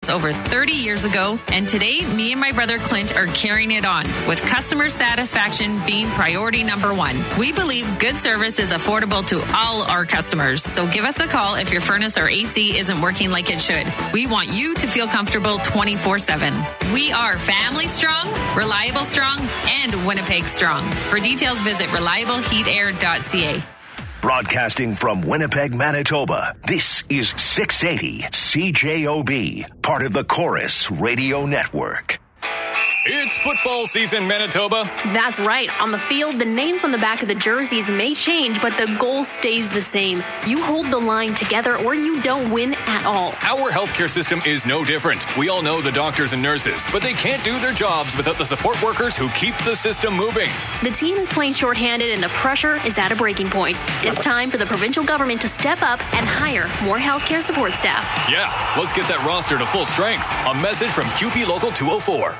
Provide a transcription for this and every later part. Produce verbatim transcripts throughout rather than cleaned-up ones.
results over thirty years ago, and today, me and my brother Clint are carrying it on, with customer satisfaction being priority number one. We believe good service is affordable to all our customers, so give us a call if your furnace or A C isn't working like it should. We want you to feel comfortable twenty-four seven. We are family strong, reliable strong, and Winnipeg strong. For details, visit reliable heat air dot c a. Broadcasting from Winnipeg, Manitoba, this is six eighty C J O B, part of the Chorus Radio Network. It's football season, Manitoba. That's right. On the field, the names on the back of the jerseys may change, but the goal stays the same. You hold the line together or you don't win at all. Our healthcare system is no different. We all know the doctors and nurses, but they can't do their jobs without the support workers who keep the system moving. The team is playing shorthanded and the pressure is at a breaking point. It's time for the provincial government to step up and hire more healthcare support staff. Yeah, let's get that roster to full strength. A message from Q P Local two oh four.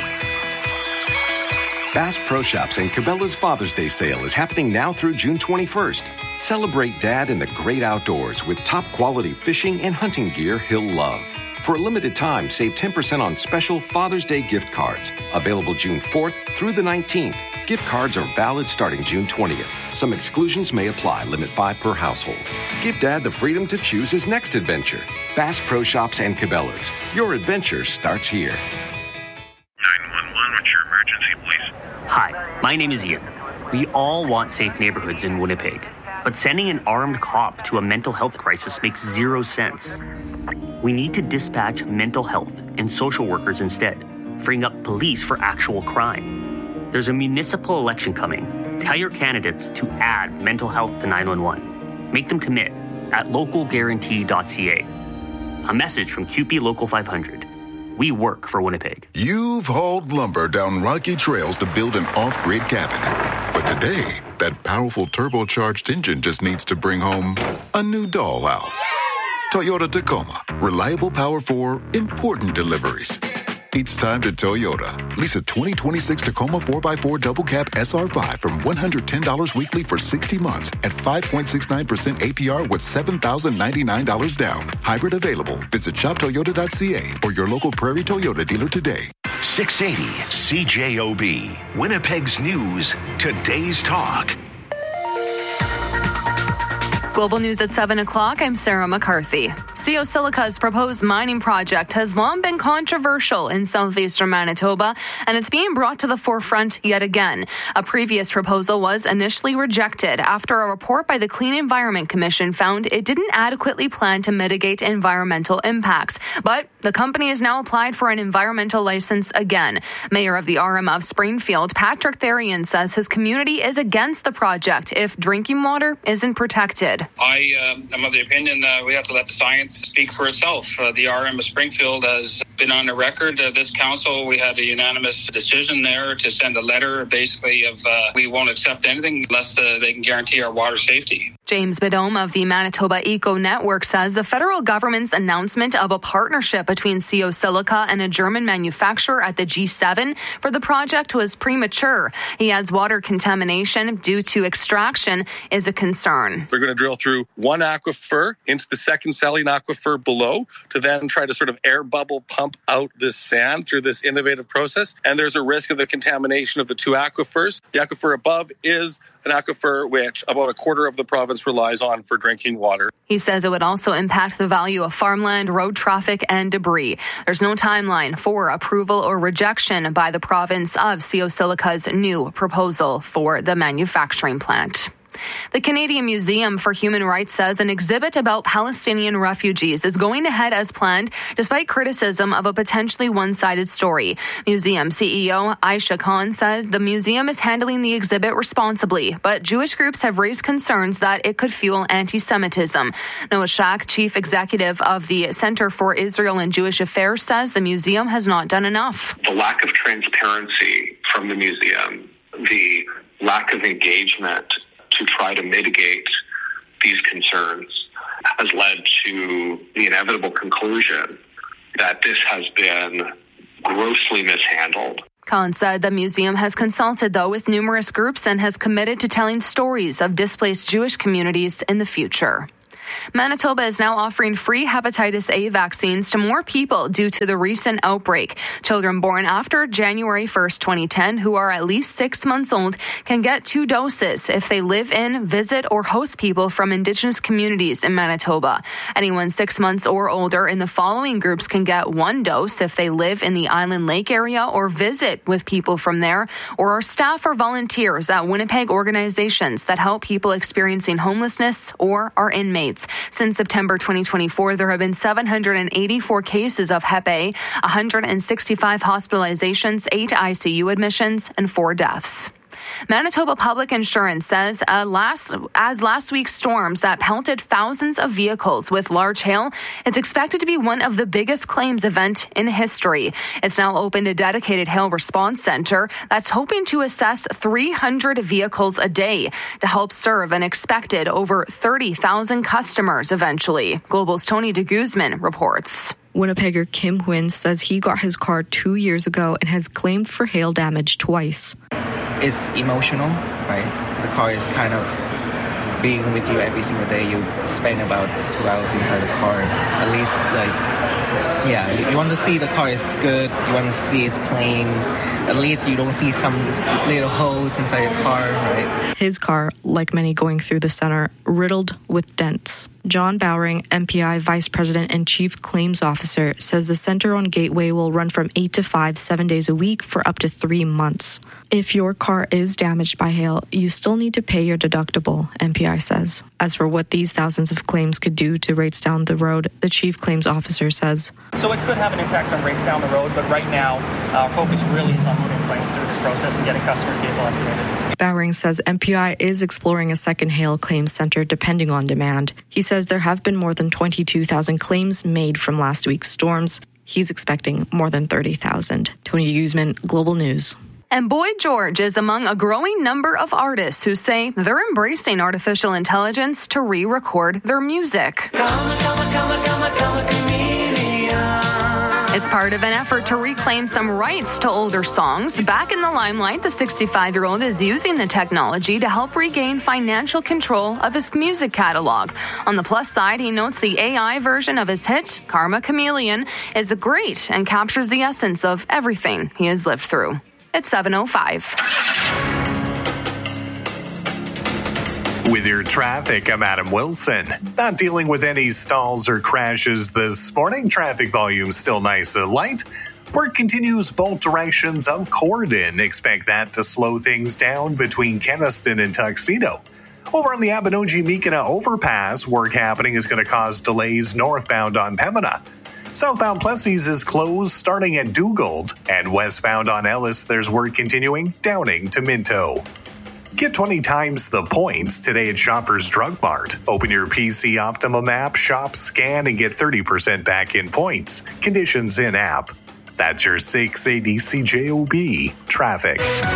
Bass Pro Shops and Cabela's Father's Day sale is happening now through June twenty-first. Celebrate Dad in the great outdoors with top quality fishing and hunting gear he'll love. For a limited time, save ten percent on special Father's Day gift cards. Available June fourth through the nineteenth. Gift cards are valid starting June twentieth. Some exclusions may apply. Limit five per household. Give Dad the freedom to choose his next adventure. Bass Pro Shops and Cabela's. Your adventure starts here. nine one one, what's your emergency, please? Hi, my name is Ian. We all want safe neighborhoods in Winnipeg, but sending an armed cop to a mental health crisis makes zero sense. We need to dispatch mental health and social workers instead, freeing up police for actual crime. There's a municipal election coming. Tell your candidates to add mental health to nine one one. Make them commit at local guarantee dot c a. A message from Q P Local five hundred. We work for Winnipeg. You've hauled lumber down rocky trails to build an off-grid cabin. But today, that powerful turbocharged engine just needs to bring home a new dollhouse. Toyota Tacoma. Reliable power for important deliveries. It's time to Toyota. Lease a twenty twenty-six Tacoma four by four Double Cab S R five from one hundred ten dollars weekly for sixty months at five point six nine percent A P R with seven thousand ninety-nine dollars down. Hybrid available. Visit shop toyota dot c a or your local Prairie Toyota dealer today. six eighty C J O B, Winnipeg's news, today's talk. Global News at seven o'clock, I'm Sarah McCarthy. C O Silica's proposed mining project has long been controversial in southeastern Manitoba, and it's being brought to the forefront yet again. A previous proposal was initially rejected after a report by the Clean Environment Commission found it didn't adequately plan to mitigate environmental impacts. But the company has now applied for an environmental license again. Mayor of the R M of Springfield, Patrick Therian, says his community is against the project if drinking water isn't protected. I uh, am of the opinion that we have to let the science speak for itself. Uh, the R M of Springfield has been on the record. Uh, this council, we had a unanimous decision there to send a letter basically of uh, we won't accept anything unless uh, they can guarantee our water safety. James Bidome of the Manitoba Eco Network says the federal government's announcement of a partnership between C O Silica and a German manufacturer at the G seven for the project was premature. He adds water contamination due to extraction is a concern. They're going to drill through one aquifer into the second saline aquifer below to then try to sort of air bubble pump out this sand through this innovative process. And there's a risk of the contamination of the two aquifers. The aquifer above is an aquifer which about a quarter of the province relies on for drinking water. He says it would also impact the value of farmland, road traffic, and debris. There's no timeline for approval or rejection by the province of C O Silica's new proposal for the manufacturing plant. The Canadian Museum for Human Rights says an exhibit about Palestinian refugees is going ahead as planned, despite criticism of a potentially one-sided story. Museum C E O Aisha Khan said the museum is handling the exhibit responsibly, but Jewish groups have raised concerns that it could fuel anti-Semitism. Noah Shak, chief executive of the Center for Israel and Jewish Affairs, says the museum has not done enough. The lack of transparency from the museum, the lack of engagement to try to mitigate these concerns has led to the inevitable conclusion that this has been grossly mishandled. Khan said the museum has consulted, though, with numerous groups and has committed to telling stories of displaced Jewish communities in the future. Manitoba is now offering free hepatitis A vaccines to more people due to the recent outbreak. Children born after January first, twenty ten, who are at least six months old, can get two doses if they live in, visit, or host people from Indigenous communities in Manitoba. Anyone six months or older in the following groups can get one dose if they live in the Island Lake area or visit with people from there, or are staff or volunteers at Winnipeg organizations that help people experiencing homelessness or are inmates. Since September twenty twenty-four, there have been seven hundred eighty-four cases of Hep A, one hundred sixty-five hospitalizations, eight I C U admissions, and four deaths. Manitoba Public Insurance says uh, last, as last week's storms that pelted thousands of vehicles with large hail, it's expected to be one of the biggest claims event in history. It's now opened a dedicated hail response center that's hoping to assess three hundred vehicles a day to help serve an expected over thirty thousand customers eventually. Global's Tony de Guzman reports. Winnipegger Kim Huynh says he got his car two years ago and has claimed for hail damage twice. It's emotional, right? The car is kind of being with you every single day. You spend about two hours inside the car. At least, like, yeah, you, you want to see the car is good. You want to see it's clean. At least you don't see some little holes inside your car, right? His car, like many going through the center, riddled with dents. John Bowring, M P I Vice President and Chief Claims Officer, says the center on Gateway will run from eight to five, seven days a week for up to three months. If your car is damaged by hail, you still need to pay your deductible, M P I says. As for what these thousands of claims could do to rates down the road, the Chief Claims Officer says. So it could have an impact on rates down the road, but right now, our focus really is on moving claims through this process and getting customers' vehicle estimated. Bowring says M P I is exploring a second hail claims center depending on demand. He says there have been more than twenty-two thousand claims made from last week's storms. He's expecting more than thirty thousand. Tony Guzman, Global News. And Boy George is among a growing number of artists who say they're embracing artificial intelligence to re-record their music. It's part of an effort to reclaim some rights to older songs. Back in the limelight, the sixty-five-year-old is using the technology to help regain financial control of his music catalog. On the plus side, he notes the A I version of his hit, Karma Chameleon, is great and captures the essence of everything he has lived through. It's seven oh five. With your traffic, I'm Adam Wilson. Not dealing with any stalls or crashes this morning. Traffic volume still nice and light. Work continues both directions of Corydon. Expect that to slow things down between Kenaston and Tuxedo. Over on the Abinogi-Mikina overpass, work happening is going to cause delays northbound on Pembina. Southbound Plessis is closed starting at Dugald, and westbound on Ellis, there's work continuing Downing to Minto. Get twenty times the points today at Shoppers Drug Mart. Open your P C Optimum app, shop, scan, and get thirty percent back in points. Conditions in app. That's your six eighty C J O B traffic.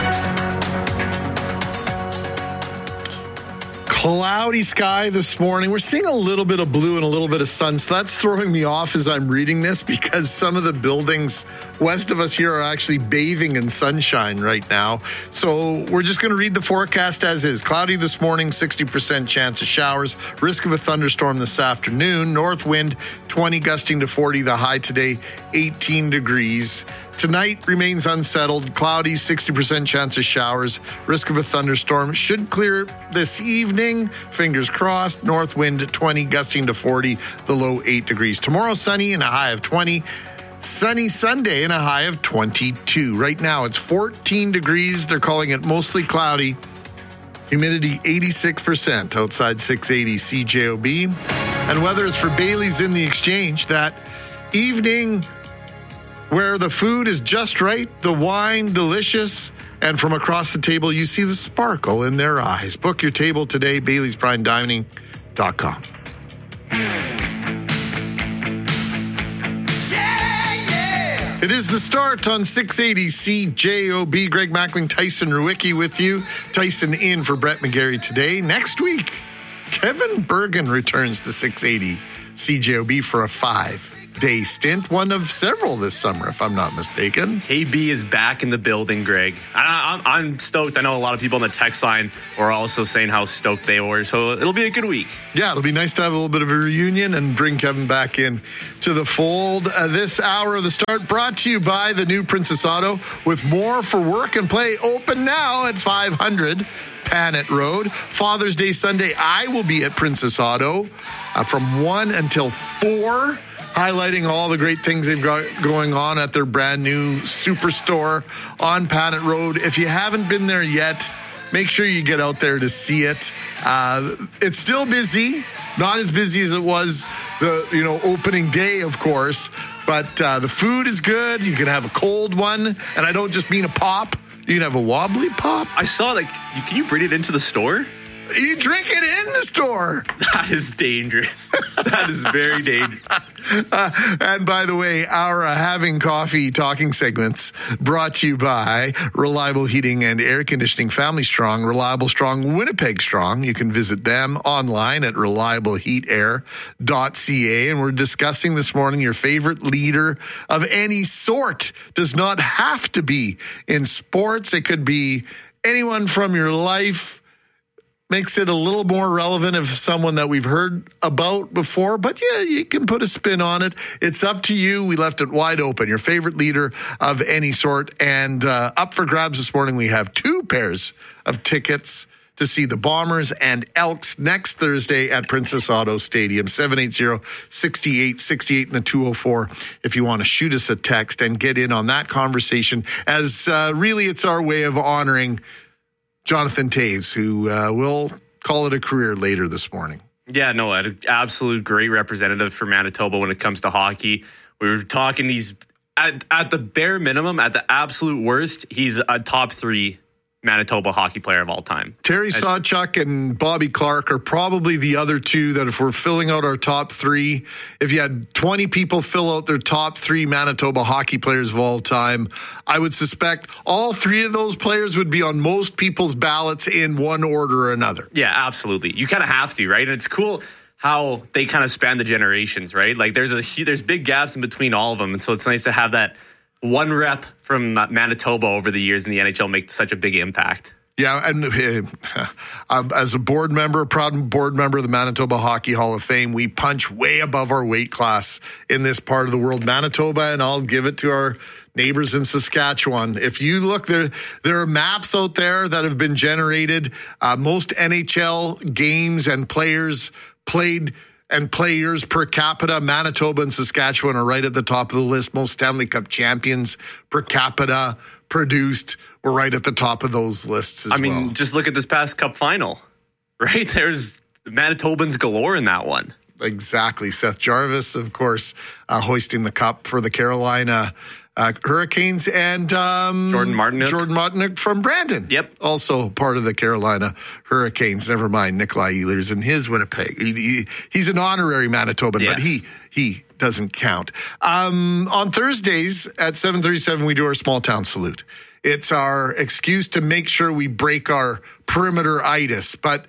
Cloudy sky this morning. We're seeing a little bit of blue and a little bit of sun, so that's throwing me off as I'm reading this because some of the buildings west of us here are actually bathing in sunshine right now. So we're just going to read the forecast as is. Cloudy this morning, sixty percent chance of showers. Risk of a thunderstorm this afternoon. North wind, twenty gusting to forty. The high today, eighteen degrees. Tonight remains unsettled. Cloudy, sixty percent chance of showers. Risk of a thunderstorm should clear this evening. Fingers crossed. North wind, twenty, gusting to forty. The low, eight degrees. Tomorrow, sunny and a high of twenty. Sunny Sunday and a high of twenty-two. Right now, it's fourteen degrees. They're calling it mostly cloudy. Humidity, eighty-six percent outside six eighty C J O B. And weather is for Bailey's in the Exchange. That evening where the food is just right, the wine delicious, and from across the table you see the sparkle in their eyes. Book your table today, Bailey's Prime Dining dot com. It is the start on six eighty C J O B. Greg Mackling, Tyson Ruwicki with you. Tyson in for Brett McGarry today. Next week, Kevin Bergen returns to six eighty C J O B for a five day stint, one of several this summer, if I'm not mistaken. K B is back in the building, Greg. I, I'm, I'm stoked. I know a lot of people on the text line were also saying how stoked they were, so it'll be a good week. Yeah, it'll be nice to have a little bit of a reunion and bring Kevin back in to the fold. Uh, this hour of the start brought to you by the new Princess Auto, with more for work and play, open now at five hundred Panet Road. Father's Day Sunday, I will be at Princess Auto uh, from one until four, highlighting all the great things they've got going on at their brand new superstore on Panet Road. If you haven't been there yet, make sure you get out there to see it. Uh, it's still busy, not as busy as it was the you know opening day, of course, but uh, the food is good. You can have a cold one, and I don't just mean a pop. You can have a wobbly pop. I saw, like, you, can you bring it into the store? You drink it in the store. That is dangerous. That is very dangerous. Uh, and by the way, our uh, Having Coffee talking segments brought to you by Reliable Heating and Air Conditioning, Family Strong, Reliable Strong, Winnipeg Strong. You can visit them online at reliable heat air dot c a. And we're discussing this morning your favorite leader of any sort. Does not have to be in sports. It could be anyone from your life. Makes it a little more relevant of someone that we've heard about before. But yeah, you can put a spin on it. It's up to you. We left it wide open. Your favorite leader of any sort. And uh, up for grabs this morning, we have two pairs of tickets to see the Bombers and Elks next Thursday at Princess Auto Stadium. seven eight zero, six eight six eight in the two oh four if you want to shoot us a text and get in on that conversation, as uh, really it's our way of honoring Jonathan Toews, who uh, will call it a career later this morning. Yeah, no, an absolute great representative for Manitoba when it comes to hockey. We were talking, he's at, at the bare minimum, at the absolute worst, he's a top three Manitoba hockey player of all time. Terry Sawchuk and Bobby Clark are probably the other two that if we're filling out our top three, if you had twenty people fill out their top three Manitoba hockey players of all time, I would suspect all three of those players would be on most people's ballots in one order or another. Yeah, absolutely. You kind of have to, right? And it's cool how they kind of span the generations, right? Like there's a there's big gaps in between all of them. And so it's nice to have that one rep from Manitoba over the years in the N H L make such a big impact. Yeah, and uh, as a board member, a proud board member of the Manitoba Hockey Hall of Fame, we punch way above our weight class in this part of the world. Manitoba, and I'll give it to our neighbors in Saskatchewan. If you look, there there are maps out there that have been generated. Uh, most N H L games and players played and players per capita, Manitoba and Saskatchewan are right at the top of the list. Most Stanley Cup champions per capita produced were right at the top of those lists as well. I mean, well. just look at this past Cup final, right? There's Manitobans galore in that one. Exactly. Seth Jarvis, of course, uh, hoisting the cup for the Carolina Uh, Hurricanes, and um, Jordan Martinook. Jordan Martinook from Brandon. Yep. Also part of the Carolina Hurricanes. Never mind Nikolai Ehlers and his Winnipeg. He, he, he's an honorary Manitoban, yes. but he he doesn't count. Um, on Thursdays at seven thirty-seven, we do our small town salute. It's our excuse to make sure we break our perimeter-itis, but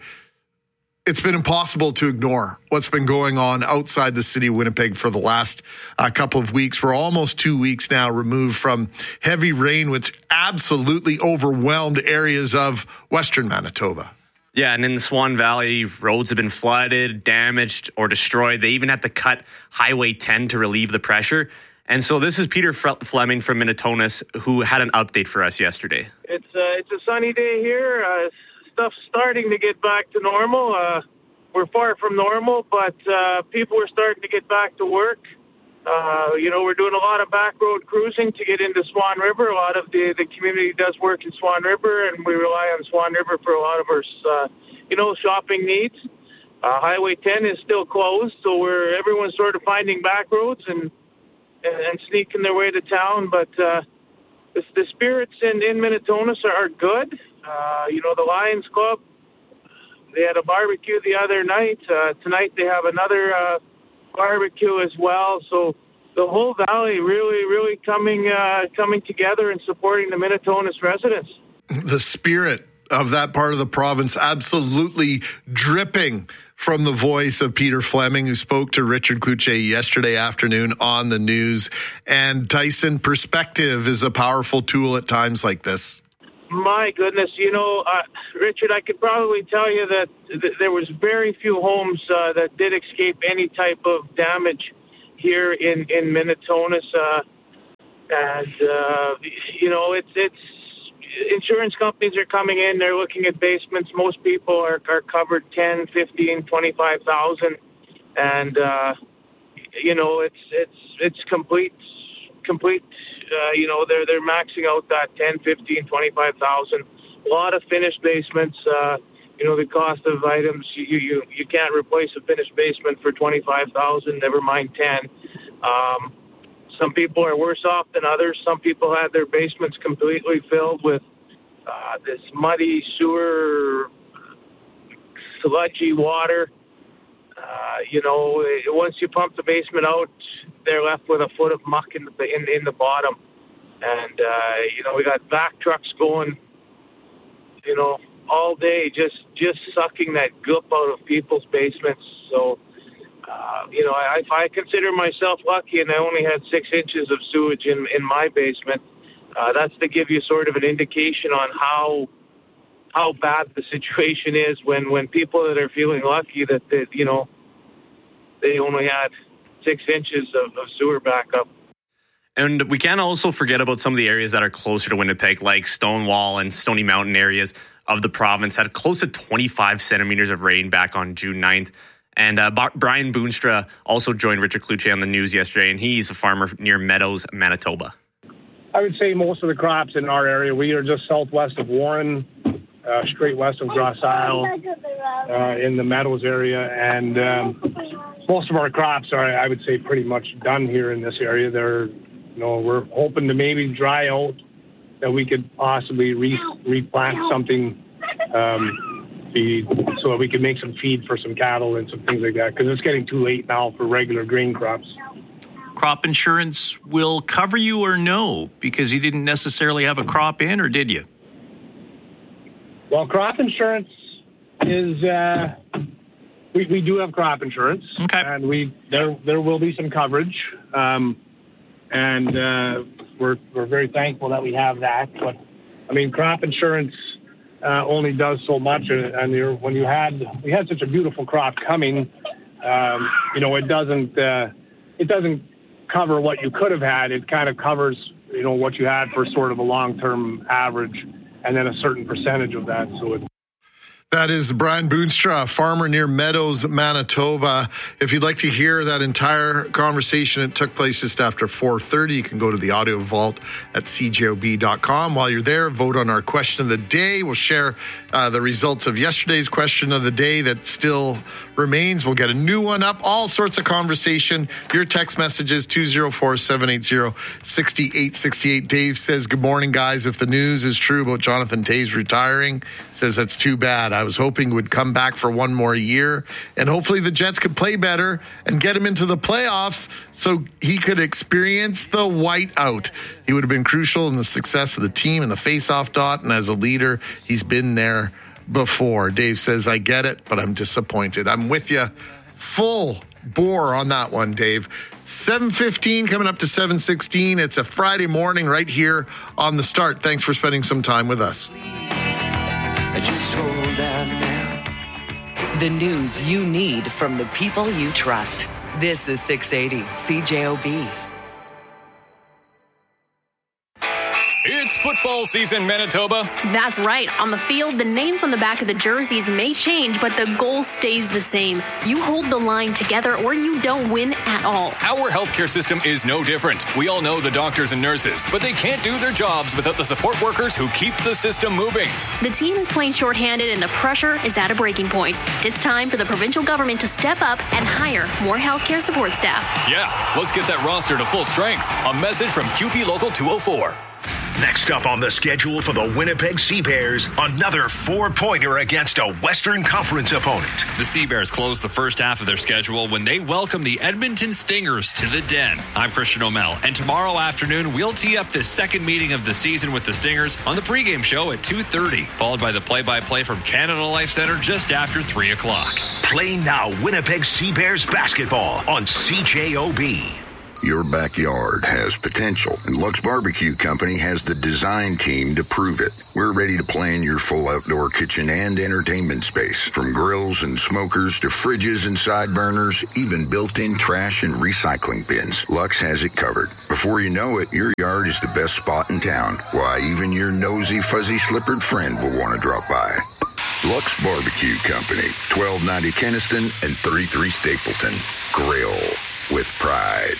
it's been impossible to ignore what's been going on outside the city of Winnipeg for the last uh, couple of weeks. We're almost two weeks now removed from heavy rain, which absolutely overwhelmed areas of Western Manitoba. Yeah, and in the Swan Valley, roads have been flooded, damaged, or destroyed. They even had to cut Highway ten to relieve the pressure. And so this is Peter Fleming from Minnetonka, who had an update for us yesterday. It's, uh, it's a sunny day here. Uh, Stuff's starting to get back to normal. Uh, we're far from normal, but uh, people are starting to get back to work. Uh, you know, we're doing a lot of back road cruising to get into Swan River. A lot of the, the community does work in Swan River, and we rely on Swan River for a lot of our, uh, you know, shopping needs. Uh, Highway ten is still closed, so we're everyone's sort of finding back roads and and, and sneaking their way to town. But uh, the, the spirits in, in Minnetonka are good. Uh, you know, the Lions Club, they had a barbecue the other night. Uh, tonight they have another uh, barbecue as well. So the whole valley really, really coming uh, coming together and supporting the Minnetonka residents. The spirit of that part of the province absolutely dripping from the voice of Peter Fleming, who spoke to Richard Cloutier yesterday afternoon on the news. And Tyson, perspective is a powerful tool at times like this. My goodness, you know, uh, Richard, I could probably tell you that th- there was very few homes uh, that did escape any type of damage here in, in Minnetonka. Uh, and, uh, you know, it's it's insurance companies are coming in. They're looking at basements. Most people are, are covered ten, fifteen, twenty-five thousand. And, uh, you know, it's it's it's complete, complete. Uh, you know, they're they're maxing out that ten, fifteen, twenty-five thousand. A lot of finished basements. Uh, you know, the cost of items, you you, you can't replace a finished basement for twenty-five thousand, never mind ten. Um, some people are worse off than others. Some people had their basements completely filled with uh, this muddy sewer, sludgy water. Uh, you know, once you pump the basement out, they're left with a foot of muck in the in, in the bottom, and uh, you know, we got back trucks going, you know, all day just just sucking that goop out of people's basements. So, uh, you know, I, I consider myself lucky, and I only had six inches of sewage in in my basement. Uh, that's to give you sort of an indication on how how bad the situation is when when people that are feeling lucky that, that you know, they only had six inches of, of sewer backup. And we can't also forget about some of the areas that are closer to Winnipeg, like Stonewall and Stony Mountain areas of the province, had close to twenty-five centimeters of rain back on June ninth. And uh, Brian Boonstra also joined Richard Cloutier on the news yesterday, and he's a farmer near Meadows, Manitoba. I would say most of the crops in our area, we are just southwest of Warren, uh, straight west of Grosse Isle, uh, in the Meadows area. And um, most of our crops are, I would say, pretty much done here in this area. They're, you know, we're hoping to maybe dry out, that we could possibly re- replant something um, feed, so that we could make some feed for some cattle and some things like that, because it's getting too late now for regular grain crops. Crop insurance will cover you or no? Because you didn't necessarily have a crop in, or did you? Well, crop insurance is, uh, we, we do have crop insurance. Okay. And we there there will be some coverage. Um, and uh, we're we're very thankful that we have that. But, I mean, crop insurance uh, only does so much. And, and you're, when you had, we had such a beautiful crop coming, um, you know, it doesn't, uh, it doesn't cover what you could have had. It kind of covers, you know, what you had for sort of a long-term average, and then a certain percentage of that. So it. That is Brian Boonstra, a farmer near Meadows, Manitoba. If you'd like to hear that entire conversation, it took place just after four thirty. You can go to the audio vault at c j o b dot com. While you're there, vote on our question of the day. We'll share uh, the results of yesterday's question of the day that still remains. We'll get a new one up. All sorts of conversation. Your text messages, two oh four, seven eight zero, six eight six eight. Dave says, good morning, guys. If the news is true about Jonathan Toews retiring, says that's too bad. I was hoping would come back for one more year, and hopefully the Jets could play better and get him into the playoffs so he could experience the whiteout. He would have been crucial in the success of the team and the face-off dot, and as a leader, he's been there before. Dave says, I get it, but I'm disappointed. I'm with you full bore on that one, Dave. seven fifteen coming up to seven sixteen. It's a Friday morning right here on The Start. Thanks for spending some time with us. Just hold on now. The news you need from the people you trust. This is six eighty C J O B. It's football season, Manitoba. That's right. On the field, the names on the back of the jerseys may change, but the goal stays the same. You hold the line together or you don't win at all. Our healthcare system is no different. We all know the doctors and nurses, but they can't do their jobs without the support workers who keep the system moving. The team is playing shorthanded and the pressure is at a breaking point. It's time for the provincial government to step up and hire more healthcare support staff. Yeah, let's get that roster to full strength. A message from Q P Local two oh four. Next up on the schedule for the Winnipeg Sea Bears, another four-pointer against a Western Conference opponent. The Sea Bears close the first half of their schedule when they welcome the Edmonton Stingers to the Den. I'm Christian O'Mell, and tomorrow afternoon we'll tee up the second meeting of the season with the Stingers on the pregame show at two thirty, followed by the play-by-play from Canada Life Centre just after three o'clock. Play now Winnipeg Sea Bears basketball on C J O B. Your backyard has potential, and Lux Barbecue Company has the design team to prove it. We're ready to plan your full outdoor kitchen and entertainment space, from grills and smokers to fridges and side burners, even built-in trash and recycling bins. Lux has it covered. Before you know it, your yard is the best spot in town. Why, even your nosy, fuzzy-slippered friend will want to drop by. Lux Barbecue Company, twelve ninety Kenniston and thirty-three Stapleton. Grill with pride.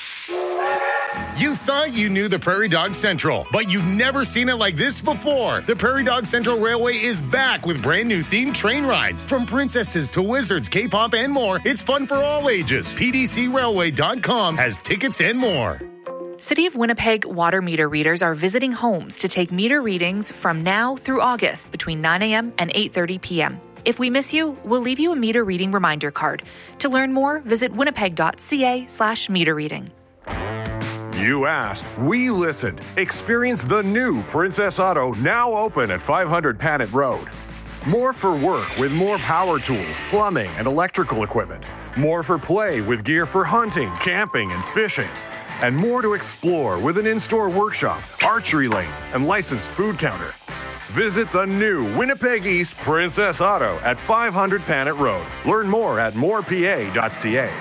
You thought you knew the Prairie Dog Central, but you've never seen it like this before. The Prairie Dog Central Railway is back with brand new themed train rides. From princesses to wizards, K-pop, and more, it's fun for all ages. P D C railway dot com has tickets and more. City of Winnipeg water meter readers are visiting homes to take meter readings from now through August between nine a.m. and eight thirty p.m. If we miss you, we'll leave you a meter reading reminder card. To learn more, visit winnipeg.ca slash meter reading. You asked, we listened. Experience the new Princess Auto, now open at five hundred Panet Road. More for work with more power tools, plumbing, and electrical equipment. More for play with gear for hunting, camping, and fishing. And more to explore with an in-store workshop, archery lane, and licensed food counter. Visit the new Winnipeg East Princess Auto at five hundred Panet Road. Learn more at more p a dot c a.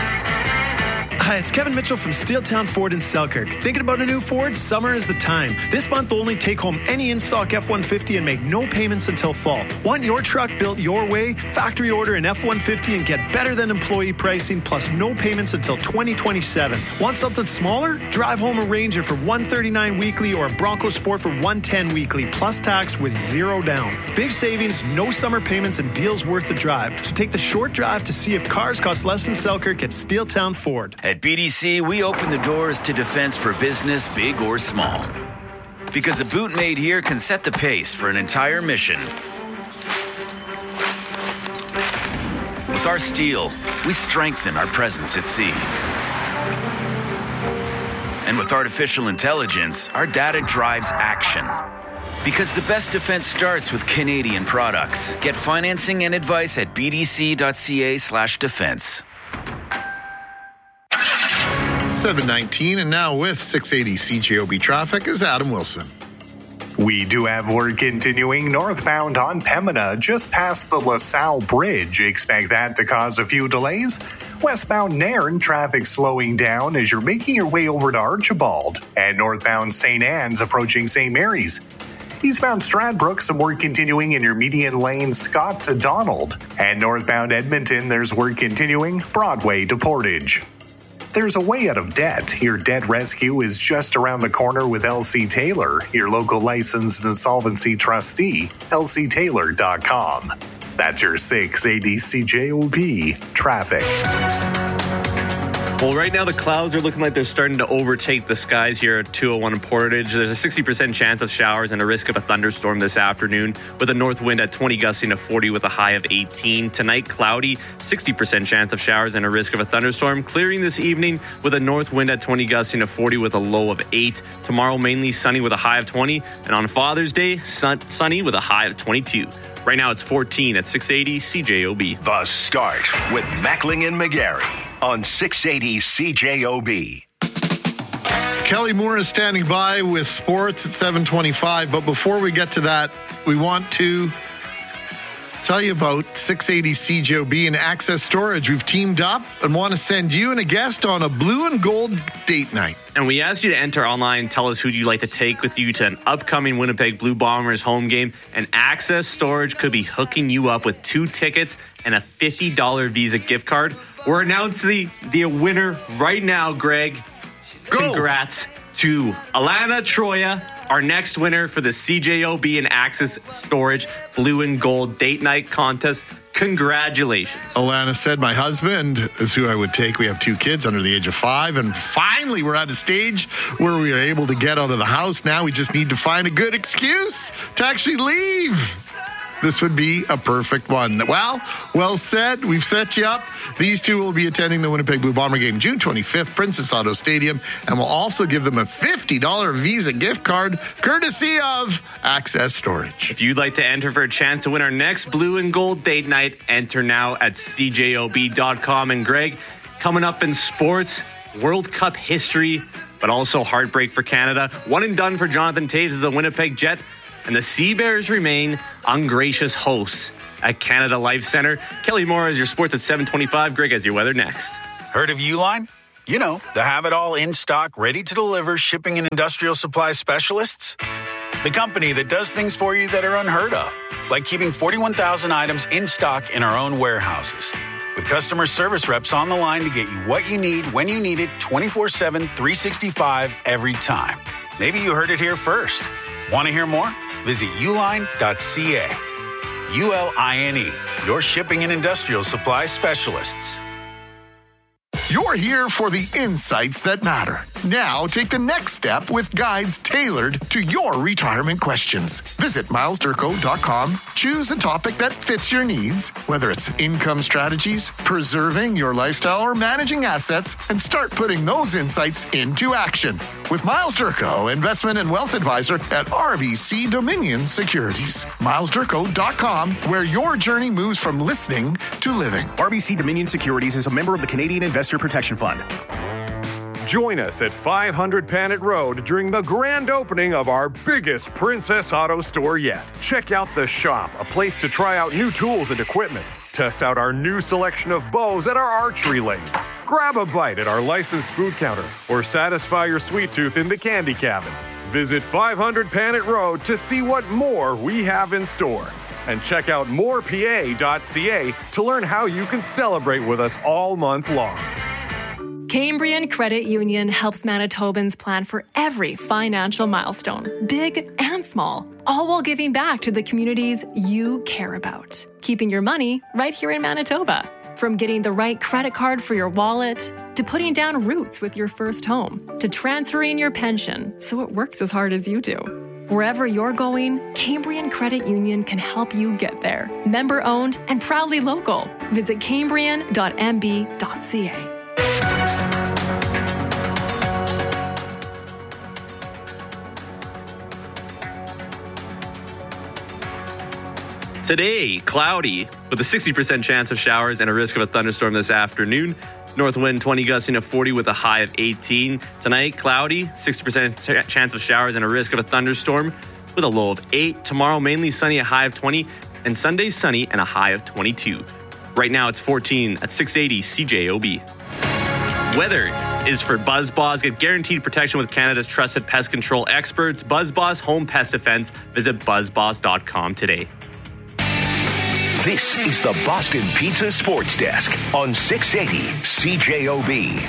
Hi, it's Kevin Mitchell from Steeltown Ford in Selkirk. Thinking about a new Ford? Summer is the time. This month, only take home any in-stock F one fifty and make no payments until fall. Want your truck built your way? Factory order an F one fifty and get better than employee pricing plus no payments until twenty twenty-seven. Want something smaller? Drive home a Ranger for one hundred thirty-nine dollars weekly or a Bronco Sport for one hundred ten dollars weekly plus tax with zero down. Big savings, no summer payments, and deals worth the drive. So take the short drive to see if cars cost less in Selkirk at Steeltown Ford. At B D C, we open the doors to defense for business, big or small. Because a boot made here can set the pace for an entire mission. With our steel, we strengthen our presence at sea. And with artificial intelligence, our data drives action. Because the best defense starts with Canadian products. Get financing and advice at bdc.ca slash defense. seven nineteen, and now with six eighty C J O B traffic is Adam Wilson. We do have work continuing northbound on Pembina, just past the LaSalle Bridge. Expect that to cause a few delays. Westbound Nairn, traffic slowing down as you're making your way over to Archibald. And northbound Saint Anne's approaching Saint Mary's. Eastbound Stradbrook, some work continuing in your median lane, Scott to Donald. And northbound Edmonton, there's work continuing, Broadway to Portage. There's a way out of debt. Your debt rescue is just around the corner with L C Taylor, your local licensed insolvency trustee, L C Taylor dot com. That's your six eighty C J O B traffic. Well, right now the clouds are looking like they're starting to overtake the skies here at two oh one in Portage. There's a sixty percent chance of showers and a risk of a thunderstorm this afternoon with a north wind at twenty gusting to forty with a high of eighteen. Tonight, cloudy, sixty percent chance of showers and a risk of a thunderstorm. Clearing this evening with a north wind at twenty gusting to forty with a low of eight. Tomorrow, mainly sunny with a high of twenty. And on Father's Day, sun- sunny with a high of twenty-two. Right now, it's fourteen at six eighty C J O B. The Start with Mackling and McGarry on six eighty C J O B. Kelly Moore is standing by with sports at seven twenty-five. But before we get to that, we want to tell you about six eighty C J O B and Access Storage. We've teamed up and want to send you and a guest on a blue and gold date night. And we asked you to enter online, tell us who you'd like to take with you to an upcoming Winnipeg Blue Bombers home game. And Access Storage could be hooking you up with two tickets and a fifty dollars Visa gift card. We're announcing the, the winner right now, Greg. Go. Congrats to Alana Troya, our next winner for the C J O B and Access Storage Blue and Gold Date Night Contest. Congratulations. Alana said, my husband is who I would take. We have two kids under the age of five. And finally, we're at a stage where we are able to get out of the house. Now we just need to find a good excuse to actually leave. this would be a perfect one. Well, well said. We've set you up. These two will be attending the Winnipeg Blue Bomber game June twenty-fifth, Princess Auto Stadium, and we'll also give them a fifty dollars Visa gift card courtesy of Access Storage. If you'd like to enter for a chance to win our next blue and gold date night, enter now at C J O B dot com. And Greg, coming up in sports, World Cup history, but also heartbreak for Canada. One and done for Jonathan Toews as a Winnipeg Jet, and the Sea Bears remain ungracious hosts at Canada Life Centre. Kelly Moore is your sports at seven twenty-five. Greg has your weather next. Heard of Uline? You know, the have-it-all in-stock, ready-to-deliver shipping and industrial supply specialists. The company that does things for you that are unheard of, like keeping forty-one thousand items in stock in our own warehouses. With customer service reps on the line to get you what you need, when you need it, twenty-four seven, three sixty-five, every time. Maybe you heard it here first. Want to hear more? Visit uline dot c a. U L I N E, your shipping and industrial supply specialists. You're here for the insights that matter. Now take the next step with guides tailored to your retirement questions. Visit miles durko dot com. Choose a topic that fits your needs, whether it's income strategies, preserving your lifestyle, or managing assets, and start putting those insights into action. With Miles Durko, investment and wealth advisor at R B C Dominion Securities. miles durko dot com, where your journey moves from listening to living. R B C Dominion Securities is a member of the Canadian Investor Protection Fund. Join us at five hundred Panet Road during the grand opening of our biggest Princess Auto store yet. Check out the shop, a place to try out new tools and equipment. Test out our new selection of bows at our archery lane. Grab a bite at our licensed food counter or satisfy your sweet tooth in the candy cabin. Visit five hundred Panet Road to see what more we have in store. And check out more p a dot c a to learn how you can celebrate with us all month long. Cambrian Credit Union helps Manitobans plan for every financial milestone, big and small, all while giving back to the communities you care about. Keeping your money right here in Manitoba. From getting the right credit card for your wallet, to putting down roots with your first home, to transferring your pension so it works as hard as you do. Wherever you're going, Cambrian Credit Union can help you get there. Member owned and proudly local. Visit cambrian dot m b dot c a. Today, cloudy with a sixty percent chance of showers and a risk of a thunderstorm this afternoon. North wind twenty gusting to forty with a high of eighteen. Tonight, cloudy, sixty percent ch- chance of showers and a risk of a thunderstorm with a low of eight. Tomorrow, mainly sunny, a high of twenty. And Sunday, sunny and a high of twenty-two. Right now, it's fourteen at six eighty C J O B. Weather is for BuzzBoss. Get guaranteed protection with Canada's trusted pest control experts. BuzzBoss Home Pest Defense. Visit buzz boss dot com today. This is the Boston Pizza Sports Desk on six eighty C J O B.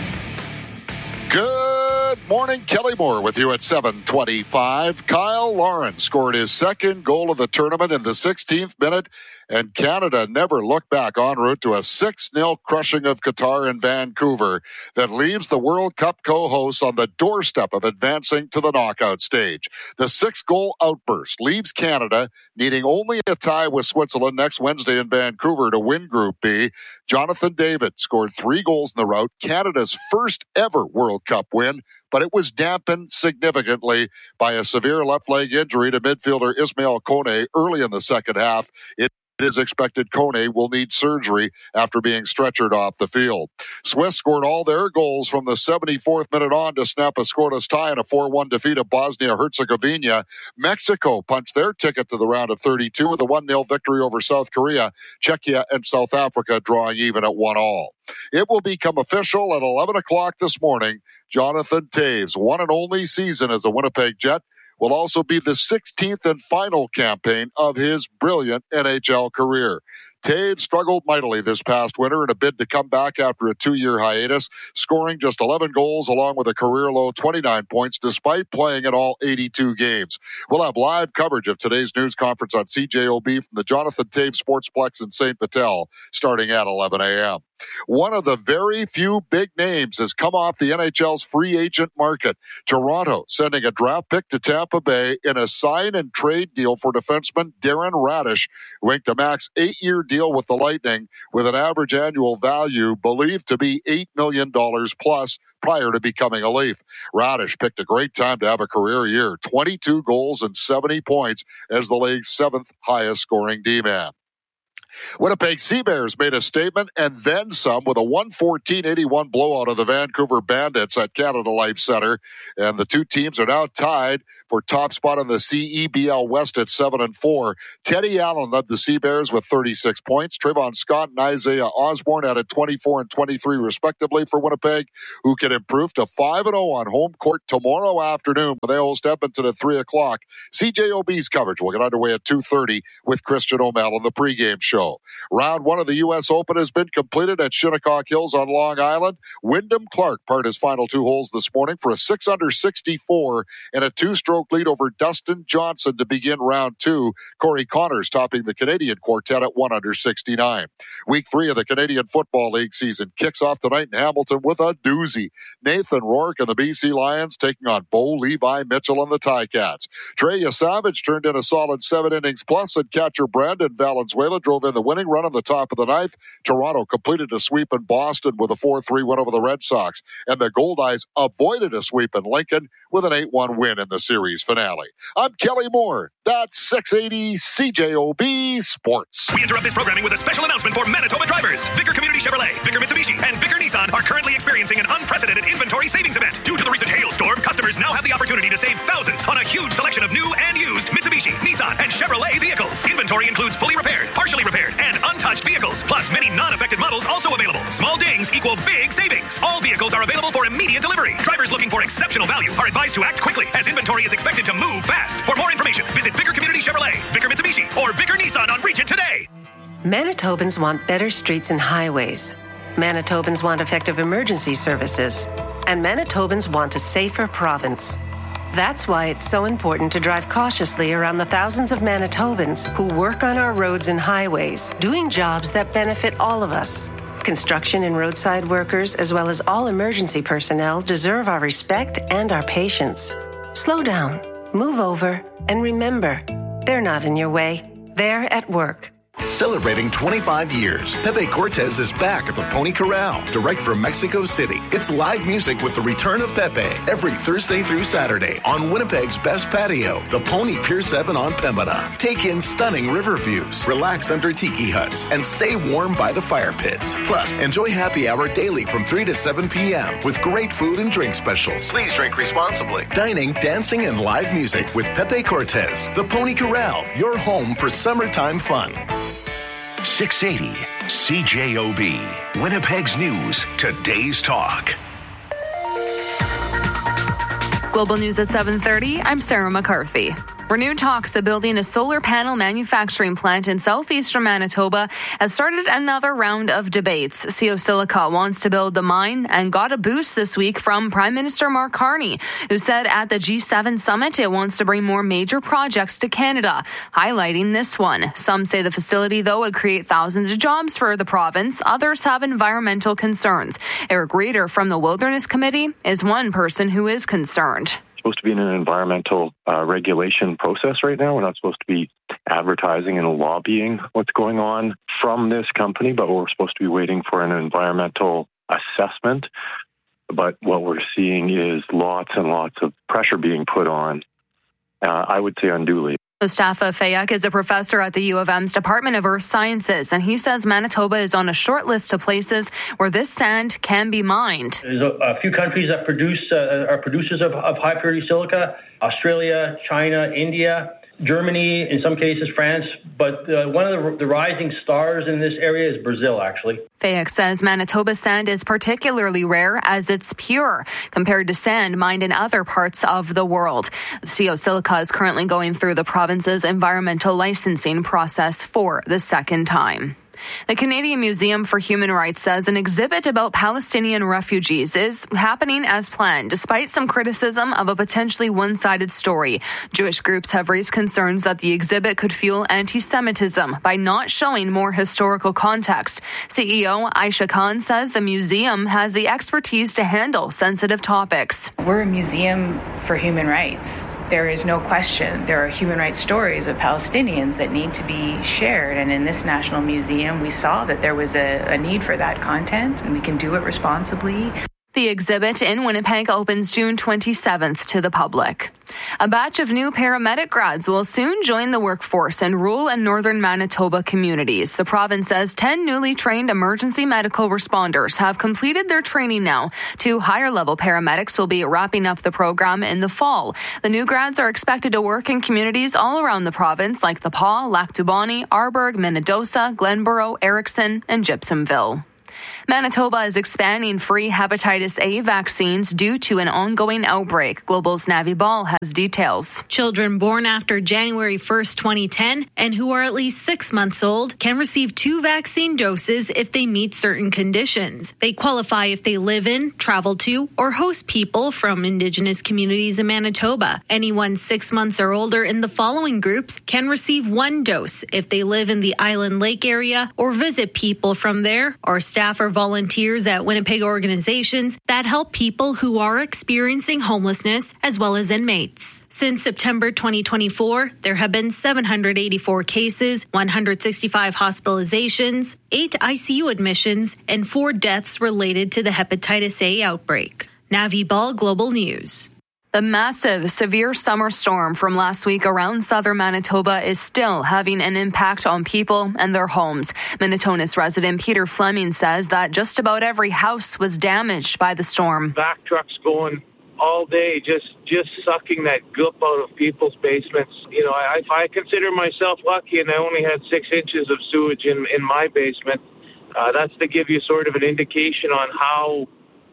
Good morning, Kelly Moore with you at seven twenty-five. Kyle Lawrence scored his second goal of the tournament in the sixteenth minute, and Canada never looked back en route to a six nil crushing of Qatar in Vancouver that leaves the World Cup co-hosts on the doorstep of advancing to the knockout stage. The six-goal outburst leaves Canada needing only a tie with Switzerland next Wednesday in Vancouver to win Group B. Jonathan David scored three goals in the rout, Canada's first ever World Cup win, but it was dampened significantly by a severe left leg injury to midfielder Ismail Kone early in the second half. It It is expected Kone will need surgery after being stretchered off the field. Swiss scored all their goals from the seventy-fourth minute on to snap a scoreless tie in a four one defeat of Bosnia-Herzegovina. Mexico punched their ticket to the round of thirty-two with a one nil victory over South Korea. Czechia and South Africa drawing even at one all. It will become official at eleven o'clock this morning. Jonathan Toews' one and only season as a Winnipeg Jet will also be the sixteenth and final campaign of his brilliant N H L career. Toews struggled mightily this past winter in a bid to come back after a two-year hiatus, scoring just eleven goals along with a career-low twenty-nine points despite playing in all eighty-two games. We'll have live coverage of today's news conference on C J O B from the Jonathan Toews Sportsplex in Saint Patel starting at eleven a.m. One of the very few big names has come off the N H L's free agent market. Toronto sending a draft pick to Tampa Bay in a sign and trade deal for defenseman Darren Radish, who inked a max eight-year deal with the Lightning with an average annual value believed to be eight million dollars plus prior to becoming a Leaf. Radish picked a great time to have a career year, twenty-two goals and seventy points as the league's seventh highest scoring D-man. Winnipeg Sea Bears made a statement and then some with a one fourteen eighty-one blowout of the Vancouver Bandits at Canada Life Center. And the two teams are now tied for top spot on the C E B L West at seven and four. Teddy Allen led the Sea Bears with thirty-six points. Trayvon Scott and Isaiah Osborne added twenty-four and twenty-three respectively for Winnipeg, who can improve to five and oh on home court tomorrow afternoon when they host Edmonton at three o'clock. C J O B's coverage will get underway at two thirty with Christian O'Mell on the pregame show. Round one of the U S Open has been completed at Shinnecock Hills on Long Island. Wyndham Clark parred his final two holes this morning for a six under sixty-four and a two-stroke lead over Dustin Johnson to begin round two. Corey Connors topping the Canadian quartet at one under sixty-nine. Week three of the Canadian Football League season kicks off tonight in Hamilton with a doozy. Nathan Rourke and the B C Lions taking on Bo Levi Mitchell and the Ticats. Treya Savage turned in a solid seven innings plus, and catcher Brandon Valenzuela drove in the winning run on the top of the ninth. Toronto completed a sweep in Boston with a four three win over the Red Sox, and the Goldeyes avoided a sweep in Lincoln with an eight one win in the series finale. I'm Kelly Moore. That's six eighty C J O B Sports. We interrupt this programming with a special announcement for Manitoba drivers. Vicar Community Chevrolet, Vicar Mitsubishi, and Vicar Nissan are currently experiencing an unprecedented inventory savings event. Due to the recent hailstorm, customers now have the opportunity to save thousands on a huge selection of new and used Mitsubishi, Nissan, and Chevrolet vehicles. Inventory includes fully repaired, partially repaired, and untouched vehicles, plus many non-affected models also available. Small dings equal big savings. All vehicles are available for immediate delivery. Drivers looking for exceptional value are advised to act quickly, as inventory is expected to move fast. For more information, visit Vicar Community Chevrolet, Vicar Mitsubishi, or Vicar Nissan on Regent today. Manitobans want better streets and highways. Manitobans want effective emergency services. And Manitobans want a safer province. That's why it's so important to drive cautiously around the thousands of Manitobans who work on our roads and highways, doing jobs that benefit all of us. Construction and roadside workers, as well as all emergency personnel, deserve our respect and our patience. Slow down, move over, and remember, they're not in your way. They're at work. Celebrating twenty-five years, Pepe Cortez is back at the Pony Corral, direct from Mexico City. It's live music with the return of Pepe every Thursday through Saturday on Winnipeg's best patio, the Pony Pier seven on Pembina. Take in stunning river views, relax under tiki huts, and stay warm by the fire pits. Plus, enjoy happy hour daily from three to seven p.m. with great food and drink specials. Please drink responsibly. Dining, dancing, and live music with Pepe Cortez. The Pony Corral, your home for summertime fun. six eighty C J O B, Winnipeg's News, today's talk. Global News at seven thirty, I'm Sarah McCarthy. Renewed talks of building a solar panel manufacturing plant in southeastern Manitoba has started another round of debates. Silica wants to build the mine and got a boost this week from Prime Minister Mark Carney, who said at the G seven summit it wants to bring more major projects to Canada, highlighting this one. Some say the facility, though, would create thousands of jobs for the province. Others have environmental concerns. Eric Reeder from the Wilderness Committee is one person who is concerned. Supposed to be in an environmental uh, regulation process right now. We're not supposed to be advertising and lobbying what's going on from this company, but we're supposed to be waiting for an environmental assessment. But what we're seeing is lots and lots of pressure being put on, uh, I would say unduly. Mustafa Fayek is a professor at the U of M's Department of Earth Sciences, and he says Manitoba is on a short list of places where this sand can be mined. There's a, a few countries that produce uh, are producers of, of high purity silica: Australia, China, India, Germany, in some cases France. But uh, one of the, the rising stars in this area is Brazil, actually. Fayek says Manitoba sand is particularly rare as it's pure compared to sand mined in other parts of the world. Silica is currently going through the province's environmental licensing process for the second time. The Canadian Museum for Human Rights says an exhibit about Palestinian refugees is happening as planned, despite some criticism of a potentially one-sided story. Jewish groups have raised concerns that the exhibit could fuel anti-Semitism by not showing more historical context. C E O Aisha Khan says the museum has the expertise to handle sensitive topics. We're a museum for human rights. There is no question. There are human rights stories of Palestinians that need to be shared. And in this National Museum, we saw that there was a, a need for that content, and we can do it responsibly. The exhibit in Winnipeg opens June twenty-seventh to the public. A batch of new paramedic grads will soon join the workforce in rural and northern Manitoba communities. The province says ten newly trained emergency medical responders have completed their training now. Two higher-level paramedics will be wrapping up the program in the fall. The new grads are expected to work in communities all around the province like The Pas, Lac Dubonnet, Arborg, Minnedosa, Glenborough, Erickson, and Gibsonville. Manitoba is expanding free hepatitis A vaccines due to an ongoing outbreak. Global's Navi Ball has details. Children born after January first, twenty ten, and who are at least six months old can receive two vaccine doses if they meet certain conditions. They qualify if they live in, travel to, or host people from Indigenous communities in Manitoba. Anyone six months or older in the following groups can receive one dose if they live in the Island Lake area or visit people from there, or staff or volunteers at Winnipeg organizations that help people who are experiencing homelessness as well as inmates. Since September twenty twenty-four, there have been seven hundred eighty-four cases, one hundred sixty-five hospitalizations, eight I C U admissions, and four deaths related to the hepatitis A outbreak. Navi Ball, Global News. The massive, severe summer storm from last week around southern Manitoba is still having an impact on people and their homes. Minnetonka's resident Peter Fleming says that just about every house was damaged by the storm. Back trucks going all day, just just sucking that goop out of people's basements. You know, I, I consider myself lucky, and I only had six inches of sewage in, in my basement. Uh, that's to give you sort of an indication on how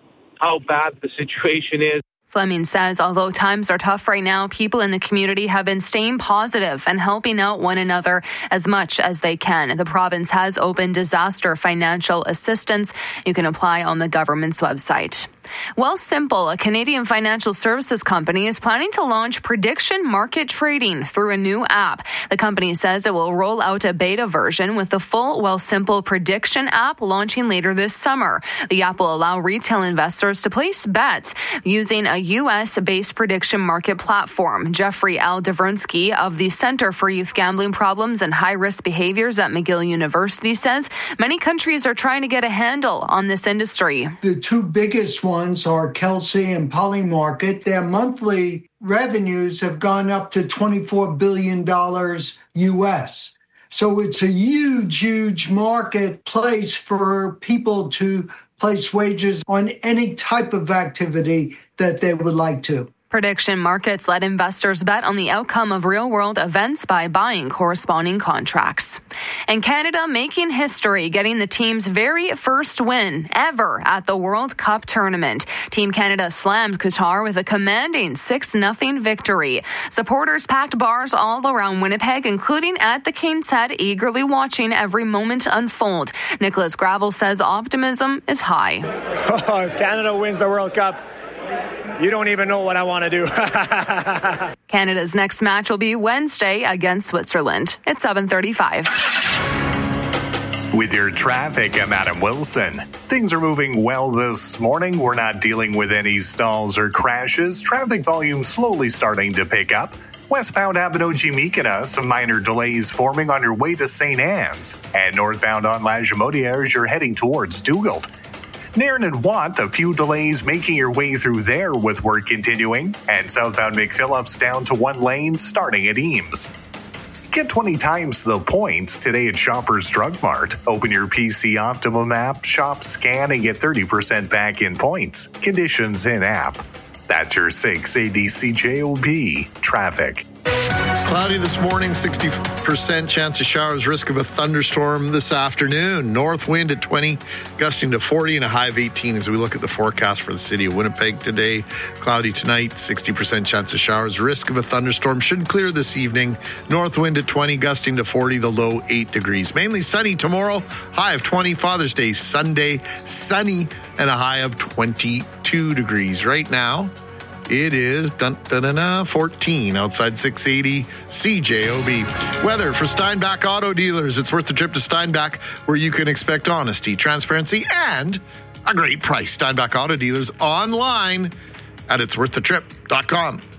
how bad the situation is. Fleming says although times are tough right now, people in the community have been staying positive and helping out one another as much as they can. The province has opened disaster financial assistance. You can apply on the government's website. Wealthsimple, a Canadian financial services company, is planning to launch prediction market trading through a new app. The company says it will roll out a beta version with the full Wealthsimple prediction app launching later this summer. The app will allow retail investors to place bets using a U S-based prediction market platform. Jeffrey L. Davernsky of the Center for Youth Gambling Problems and High-Risk Behaviors at McGill University says many countries are trying to get a handle on this industry. The two biggest ones are Kelsey and Polymarket. Their monthly revenues have gone up to twenty-four billion dollars U S. So it's a huge, huge marketplace for people to place wagers on any type of activity that they would like to. Prediction markets let investors bet on the outcome of real-world events by buying corresponding contracts. And Canada making history, getting the team's very first win ever at the World Cup tournament. Team Canada slammed Qatar with a commanding six nothing victory. Supporters packed bars all around Winnipeg, including at the King's Head, eagerly watching every moment unfold. Nicholas Gravel says optimism is high. Oh, if Canada wins the World Cup, you don't even know what I want to do. Canada's next match will be Wednesday against Switzerland. It's seven thirty-five. With your traffic, I'm Adam Wilson. Things are moving well this morning. We're not dealing with any stalls or crashes. Traffic volume slowly starting to pick up. Westbound Avenue Jimikina, some minor delays forming on your way to Saint Anne's. And northbound on La Jamodiere as you're heading towards Dugald. Nairn and Watt, a few delays making your way through there with work continuing, and southbound McPhillips down to one lane starting at Eames. Get twenty times the points today at Shoppers Drug Mart. Open your P C Optimum app, shop, scan, and get thirty percent back in points. Conditions in app. That's your six A D C J O B traffic. Cloudy this morning, sixty percent chance of showers, risk of a thunderstorm this afternoon. North wind at twenty, gusting to forty, and a high of eighteen as we look at the forecast for the city of Winnipeg today. Cloudy tonight, sixty percent chance of showers, risk of a thunderstorm should clear this evening. North wind at twenty, gusting to forty, the low eight degrees. Mainly sunny tomorrow, high of twenty. Father's Day Sunday, sunny, and a high of twenty-two degrees. Right now, it is dun, dun, dun, dun, fourteen outside six eighty C J O B. Weather for Steinbach Auto Dealers. It's worth the trip to Steinbach, where you can expect honesty, transparency, and a great price. Steinbach Auto Dealers online at its worth the trip dot com.